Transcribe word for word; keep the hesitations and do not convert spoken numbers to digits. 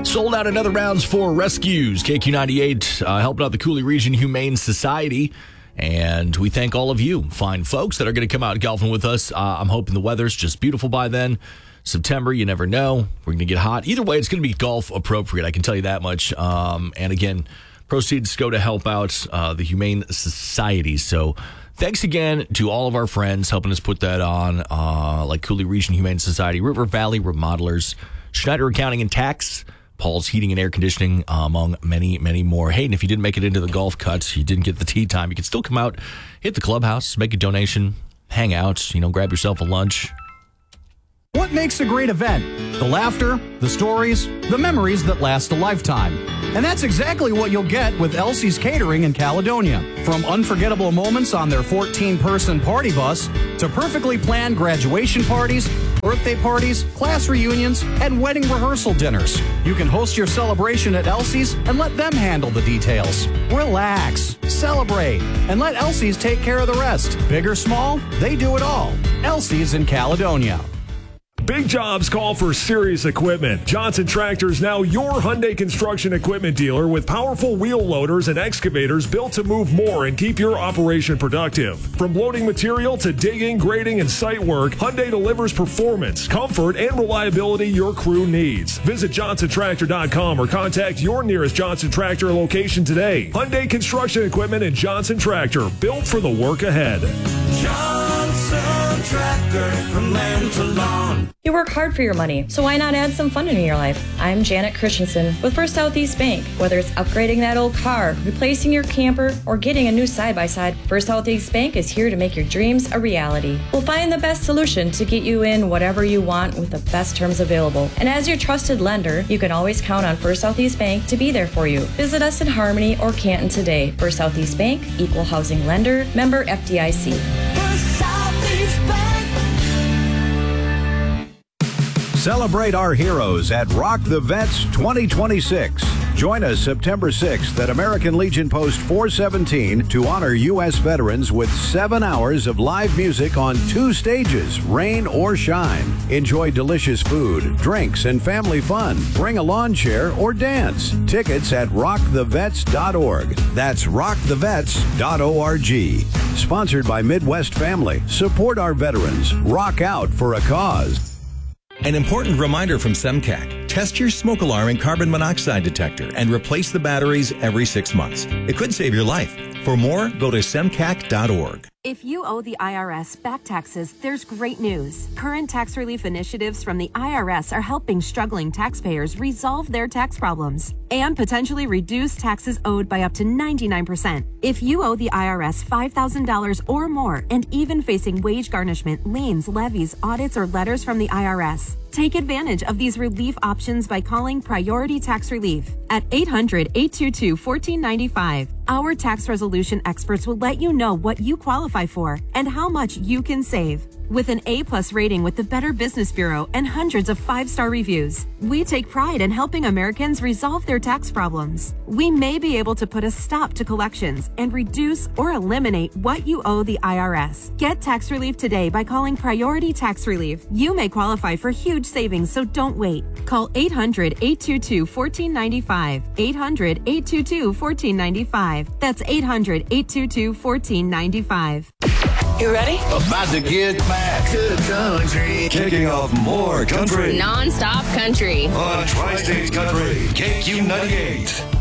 Sold out another rounds for rescues. K Q ninety-eight uh, helping out the Cooley Region Humane Society. And we thank all of you fine folks that are going to come out golfing with us. Uh, I'm hoping the weather's just beautiful by then. September, you never know. We're going to get hot. Either way, it's going to be golf appropriate. I can tell you that much. Um, and again, proceeds go to help out uh, the Humane Society. So thanks again to all of our friends helping us put that on, uh, like Cooley Region Humane Society, River Valley Remodelers, Schneider Accounting and Tax, Paul's Heating and Air Conditioning, uh, among many, many more. Hey, and if you didn't make it into the golf cuts, you didn't get the tee time, you can still come out, hit the clubhouse, make a donation, hang out, you know, grab yourself a lunch. What makes a great event? The laughter, the stories, the memories that last a lifetime. And that's exactly what you'll get with Elsie's Catering in Caledonia. From unforgettable moments on their fourteen-person party bus to perfectly planned graduation parties, birthday parties, class reunions, and wedding rehearsal dinners. You can host your celebration at Elsie's and let them handle the details. Relax, celebrate, and let Elsie's take care of the rest. Big or small, they do it all. Elsie's in Caledonia. Big jobs call for serious equipment. Johnson Tractor is now your Hyundai construction equipment dealer with powerful wheel loaders and excavators built to move more and keep your operation productive. From loading material to digging, grading, and site work, Hyundai delivers performance, comfort, and reliability your crew needs. Visit johnson tractor dot com or contact your nearest Johnson Tractor location today. Hyundai Construction Equipment and Johnson Tractor, built for the work ahead. Johnson Tractor, from land to lawn. You work hard for your money, so why not add some fun into your life? I'm Janet Christensen with First Southeast Bank. Whether it's upgrading that old car, replacing your camper, or getting a new side-by-side, First Southeast Bank is here to make your dreams a reality. We'll find the best solution to get you in whatever you want with the best terms available. And as your trusted lender, you can always count on First Southeast Bank to be there for you. Visit us in Harmony or Canton today. First Southeast Bank, Equal Housing Lender, member F D I C. First Southeast Bank. Celebrate our heroes at Rock the Vets twenty twenty-six. Join us September sixth at American Legion Post four seventeen to honor U S veterans with seven hours of live music on two stages, rain or shine. Enjoy delicious food, drinks, and family fun. Bring a lawn chair or dance. Tickets at rock the vets dot org. That's rock the vets dot org. Sponsored by Midwest Family. Support our veterans. Rock out for a cause. An important reminder from SEMCAC. Test your smoke alarm and carbon monoxide detector and replace the batteries every six months. It could save your life. For more, go to semcac dot org. If you owe the I R S back taxes, there's great news. Current tax relief initiatives from the I R S are helping struggling taxpayers resolve their tax problems and potentially reduce taxes owed by up to ninety-nine percent. If you owe the I R S five thousand dollars or more and even facing wage garnishment, liens, levies, audits, or letters from the I R S, take advantage of these relief options by calling Priority Tax Relief at eight hundred, eight two two, one four nine five. Our tax resolution experts will let you know what you qualify for and how much you can save. With an A-plus rating with the Better Business Bureau and hundreds of five-star reviews, we take pride in helping Americans resolve their tax problems. We may be able to put a stop to collections and reduce or eliminate what you owe the I R S. Get tax relief today by calling Priority Tax Relief. You may qualify for huge savings, so don't wait. Call eight hundred, eight two two, one four nine five. eight hundred, eight two two, one four nine five. That's eight hundred, eight two two, one four nine five. You ready? About to get back to the country. Kicking off more country. Non-stop country. On Tri-State Country. K Q ninety-eight.